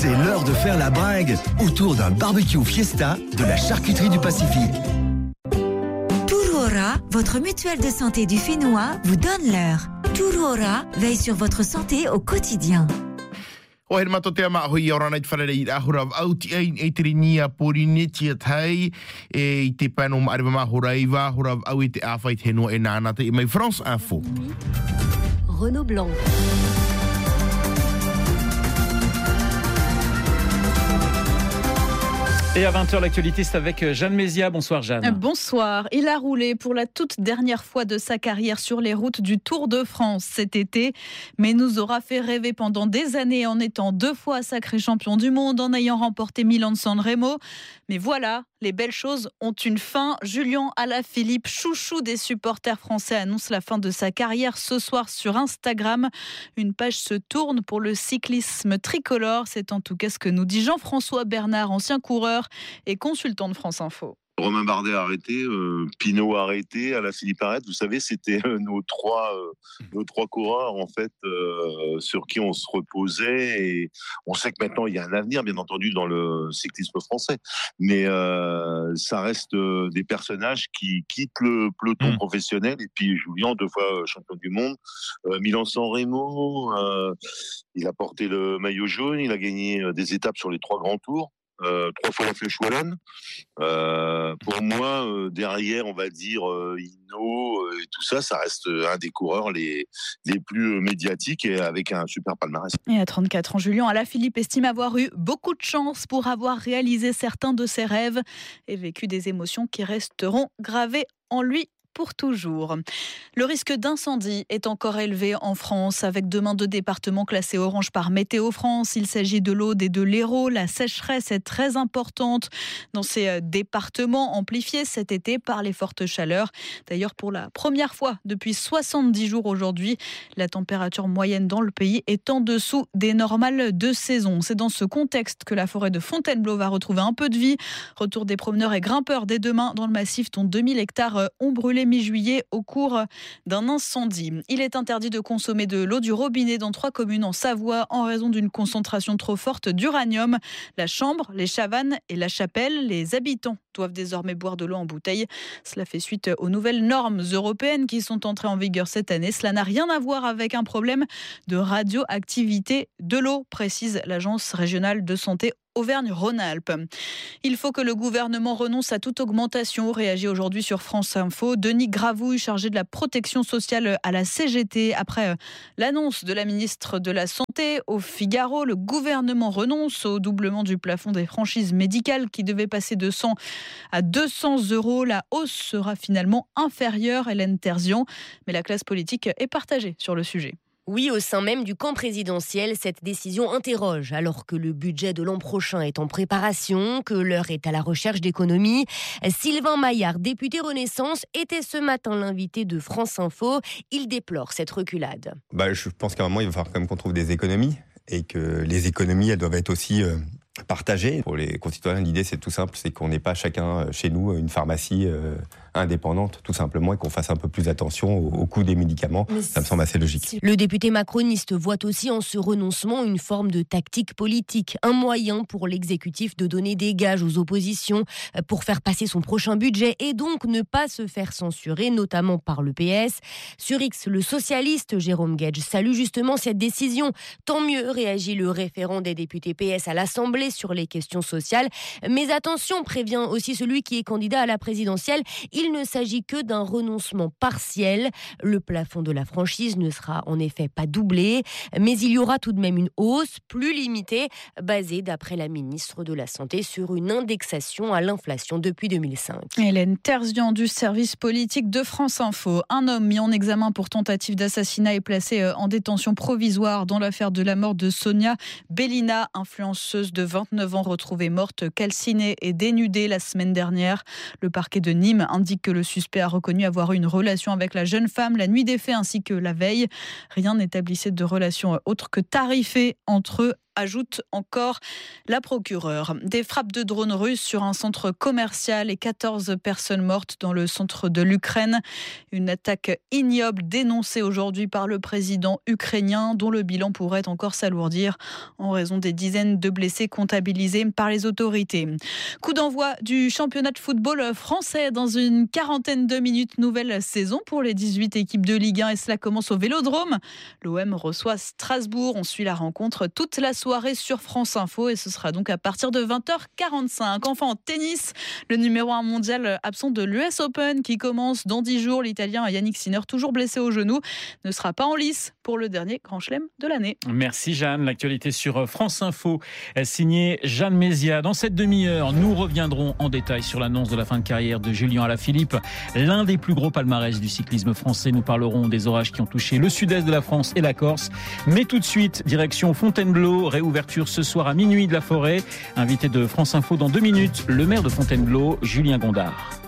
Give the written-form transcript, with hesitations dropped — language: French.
C'est l'heure de faire la bringue autour d'un barbecue fiesta de la charcuterie du Pacifique. Tourora, votre mutuelle de santé du Fénois, vous donne l'heure. Tourora veille sur votre santé au quotidien. O he matotea mahui o rana i te wharerei I ahura au ti ein e te ringia porinetia tai I te pano maariwa mahura I wahura au I te awhai te henua e nānata I mai France Info. Renaud Blanc. Et à 20h, l'actualité, c'est avec Jeanne Mézia. Bonsoir Jeanne. Bonsoir. Il a roulé pour la toute dernière fois de sa carrière sur les routes du Tour de France cet été, mais nous aura fait rêver pendant des années en étant 2 fois sacré champion du monde, en ayant remporté Milan-San Remo. Mais voilà, les belles choses ont une fin. Julian Alaphilippe, chouchou des supporters français, annonce la fin de sa carrière ce soir sur Instagram. Une page se tourne pour le cyclisme tricolore. C'est en tout cas ce que nous dit Jean-François Bernard, ancien coureur et consultant de France Info. Romain Bardet arrêté, Pinot arrêté, Alaphilippe arrête. Vous savez, c'était nos trois coureurs en fait sur qui on se reposait et on sait que maintenant il y a un avenir bien entendu dans le cyclisme français, mais ça reste des personnages qui quittent le peloton professionnel. Et puis Julien, 2 fois champion du monde, Milan-San Remo, il a porté le maillot jaune, il a gagné des étapes sur les 3 grands tours. 3 fois la Flèche Wallonne. Pour moi, derrière, on va dire Hinault et tout ça, ça reste un des coureurs les plus médiatiques et avec un super palmarès. Et à 34 ans, Julien Alaphilippe estime avoir eu beaucoup de chance pour avoir réalisé certains de ses rêves et vécu des émotions qui resteront gravées en lui pour toujours. Le risque d'incendie est encore élevé en France, avec demain 2 départements classés orange par Météo France. Il s'agit de l'Aude et de l'Hérault. La sécheresse est très importante dans ces départements, amplifiée cet été par les fortes chaleurs. D'ailleurs, pour la première fois depuis 70 jours aujourd'hui, la température moyenne dans le pays est en dessous des normales de saison. C'est dans ce contexte que la forêt de Fontainebleau va retrouver un peu de vie. Retour des promeneurs et grimpeurs dès demain dans le massif dont 2000 hectares ont brûlé mi-juillet au cours d'un incendie. Il est interdit de consommer de l'eau du robinet dans 3 communes en Savoie en raison d'une concentration trop forte d'uranium. La Chambre, les Chavannes et la Chapelle, les habitants doivent désormais boire de l'eau en bouteille. Cela fait suite aux nouvelles normes européennes qui sont entrées en vigueur cette année. Cela n'a rien à voir avec un problème de radioactivité de l'eau, précise l'Agence régionale de santé Auvergne-Rhône-Alpes. Il faut que le gouvernement renonce à toute augmentation, réagit aujourd'hui sur France Info. Denis Gravouille, chargé de la protection sociale à la CGT, après l'annonce de la ministre de la Santé au Figaro, le gouvernement renonce au doublement du plafond des franchises médicales qui devait passer de 100 à 200 €. La hausse sera finalement inférieure, Hélène Terzian, mais la classe politique est partagée sur le sujet. Oui, au sein même du camp présidentiel, cette décision interroge, alors que le budget de l'an prochain est en préparation, que l'heure est à la recherche d'économies. Sylvain Maillard, député Renaissance, était ce matin l'invité de France Info. Il déplore cette reculade. Je pense qu'à un moment, il va falloir quand même qu'on trouve des économies et que les économies, elles doivent être aussi partagées. Pour les concitoyens, l'idée, c'est tout simple, c'est qu'on n'ait pas chacun chez nous une pharmacie indépendante, tout simplement, et qu'on fasse un peu plus attention au coût des médicaments. Ça me semble assez logique. Le député macroniste voit aussi en ce renoncement une forme de tactique politique, un moyen pour l'exécutif de donner des gages aux oppositions pour faire passer son prochain budget et donc ne pas se faire censurer, notamment par le PS. Sur X, le socialiste Jérôme Guedj salue justement cette décision. Tant mieux, réagit le référent des députés PS à l'Assemblée sur les questions sociales. Mais attention, prévient aussi celui qui est candidat à la présidentielle, il ne s'agit que d'un renoncement partiel. Le plafond de la franchise ne sera en effet pas doublé, mais il y aura tout de même une hausse plus limitée, basée, d'après la ministre de la Santé, sur une indexation à l'inflation depuis 2005. Hélène Terzian du service politique de France Info. Un homme mis en examen pour tentative d'assassinat est placé en détention provisoire dans l'affaire de la mort de Sonia Bellina, influenceuse de 29 ans retrouvée morte, calcinée et dénudée la semaine dernière. Le parquet de Nîmes indique que le suspect a reconnu avoir eu une relation avec la jeune femme la nuit des faits ainsi que la veille. Rien n'établissait de relation autre que tarifée entre eux ajoute encore la procureure. Des frappes de drones russes sur un centre commercial et 14 personnes mortes dans le centre de l'Ukraine. Une attaque ignoble dénoncée aujourd'hui par le président ukrainien dont le bilan pourrait encore s'alourdir en raison des dizaines de blessés comptabilisés par les autorités. Coup d'envoi du championnat de football français dans une quarantaine de minutes. Nouvelle saison pour les 18 équipes de Ligue 1 et cela commence au Vélodrome. L'OM reçoit Strasbourg. On suit la rencontre toute la soirée sur France Info et ce sera donc à partir de 20h45. Enfin en tennis, le numéro 1 mondial absent de l'US Open qui commence dans 10 jours. L'Italien Yannick Sinner, toujours blessé au genou, ne sera pas en lice pour le dernier Grand Chelem de l'année. Merci Jeanne. L'actualité sur France Info, signée Jeanne Mézia. Dans cette demi-heure, nous reviendrons en détail sur l'annonce de la fin de carrière de Julien Alaphilippe, l'un des plus gros palmarès du cyclisme français. Nous parlerons des orages qui ont touché le sud-est de la France et la Corse. Mais tout de suite, direction Fontainebleau, réouverture ce soir à minuit de la forêt. Invité de France Info dans 2 minutes, le maire de Fontainebleau, Julien Gondard.